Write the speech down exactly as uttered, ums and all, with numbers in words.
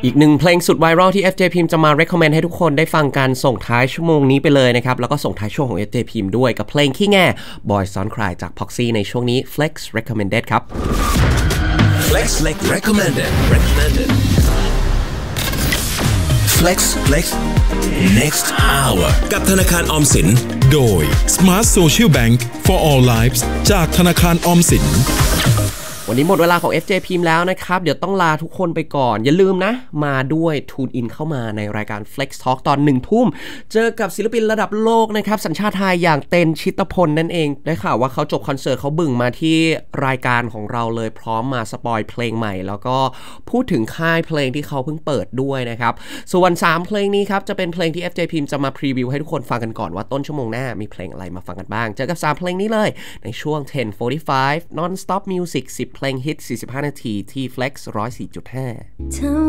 อีกหนึ่งเพลงสุดไวรัลที่ เอฟ เจ พิมพ์จะมา recommend ให้ทุกคนได้ฟังกันส่งท้ายชั่วโมงนี้ไปเลยนะครับแล้วก็ส่งท้ายช่วงของ เอฟ เจ พิมพ์ด้วยกับเพลงขี้แง่ Boy ซ้อนคลายจาก Proxy ในช่วงนี้ Flex recommended ครับ Flex Flex recommended recommended Flex Flex next hour กับธนาคารออมสินโดย Smart Social Bank for All Lives จากธนาคารออมสินวันนี้หมดเวลาของ เอฟ เจ พิมพ์แล้วนะครับเดี๋ยวต้องลาทุกคนไปก่อนอย่าลืมนะมาด้วย Tune In เข้ามาในรายการ Flex Talk ตอนหนึ่งทุ่มเจอกับศิลปินระดับโลกนะครับสัญชาติไทยอย่างเต็นชิตพลนั่นเองได้ข่าวว่าเขาจบคอนเสิร์ตเขาบึ่งมาที่รายการของเราเลยพร้อมมาสปอยเพลงใหม่แล้วก็พูดถึงค่ายเพลงที่เขาเพิ่งเปิดด้วยนะครับส่วนสามเพลงนี้ครับจะเป็นเพลงที่ เอฟ เจ พิมพ์จะมาพรีวิวให้ทุกคนฟังกันก่อนว่าต้นชั่วโมงหน้ามีเพลงอะไรมาฟังกันบ้างเจอกับสามเพลงนี้เลยในช่วง ten forty-five non stop music สิบเพลงฮิตสี่สิบห้านาทีที่ Flex หนึ่งศูนย์สี่จุดห้า